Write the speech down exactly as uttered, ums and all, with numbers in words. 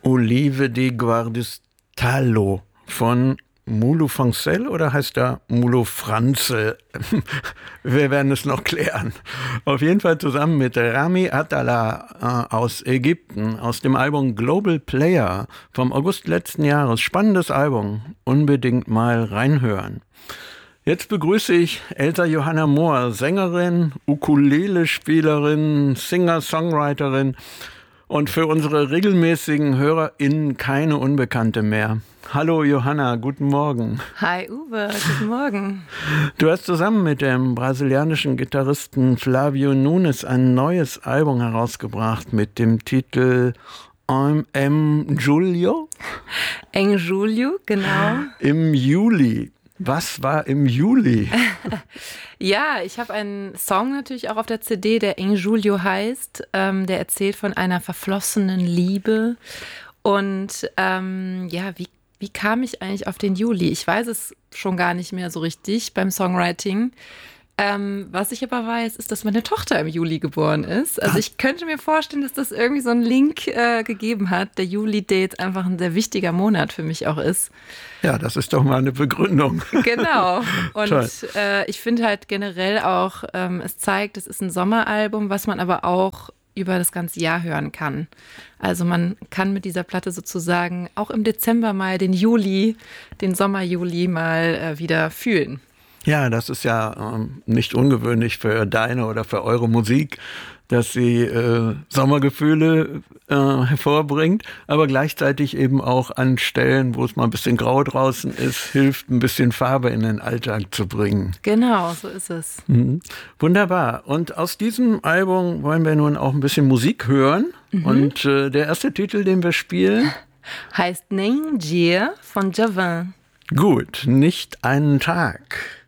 Olive di Guardistallo von Mulu Foncel oder heißt er Mulu Franzel? Wir werden es noch klären. Auf jeden Fall zusammen mit Rami Attallah äh, aus Ägypten, aus dem Album Global Player vom August letzten Jahres. Spannendes Album, unbedingt mal reinhören. Jetzt begrüße ich Elsa Johanna Mohr, Sängerin, Ukulele-Spielerin, Singer-Songwriterin und für unsere regelmäßigen HörerInnen keine Unbekannte mehr. Hallo Johanna, guten Morgen. Hi Uwe, guten Morgen. Du hast zusammen mit dem brasilianischen Gitarristen Flavio Nunes ein neues Album herausgebracht mit dem Titel Em Julio? Em Julio, genau. Im Juli. Was war im Juli? Ja, ich habe einen Song natürlich auch auf der C D, der Em Julio heißt. Ähm, der erzählt von einer verflossenen Liebe. Und ähm, ja, wie, wie kam ich eigentlich auf den Juli? Ich weiß es schon gar nicht mehr so richtig beim Songwriting. Ähm, was ich aber weiß, ist, dass meine Tochter im Juli geboren ist. Also ich könnte mir vorstellen, dass das irgendwie so einen Link äh, gegeben hat. Der Juli, der jetzt einfach ein sehr wichtiger Monat für mich auch ist. Ja, das ist doch mal eine Begründung. Genau. Und äh, ich finde halt generell auch, ähm, es zeigt, es ist ein Sommeralbum, was man aber auch über das ganze Jahr hören kann. Also man kann mit dieser Platte sozusagen auch im Dezember mal den Juli, den Sommer-Juli mal äh, wieder fühlen. Ja, das ist ja ähm, nicht ungewöhnlich für deine oder für eure Musik, dass sie äh, Sommergefühle äh, hervorbringt, aber gleichzeitig eben auch an Stellen, wo es mal ein bisschen grau draußen ist, hilft, ein bisschen Farbe in den Alltag zu bringen. Genau, so ist es. Mhm. Wunderbar. Und aus diesem Album wollen wir nun auch ein bisschen Musik hören. Mhm. Und äh, der erste Titel, den wir spielen, heißt Nem Dia von Djavan. Gut, nicht einen Tag.